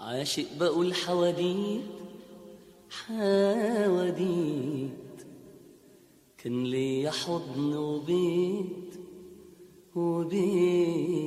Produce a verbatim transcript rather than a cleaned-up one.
عاشق بقول حواديت حواديت، كان ليا حضن وبيت وبيت